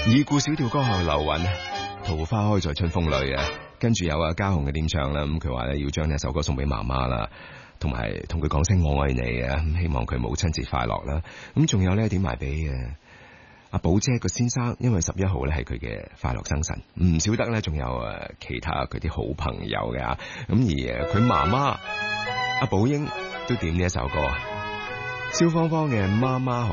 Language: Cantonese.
已故小調歌后劉雲，桃花開在春風裏啊。跟住有嘉鴻嘅點唱啦，咁佢話咧要將呢首歌送俾媽媽啦，同埋同佢講聲我愛你啊，希望佢母親節快樂啦。咁仲有咧點埋俾阿寶姐個先生，因為11號咧係佢嘅快樂生辰，唔少得咧仲有其他佢啲好朋友嘅咁而佢媽媽阿寶英都點呢一首歌，蕭芳芳嘅媽媽好。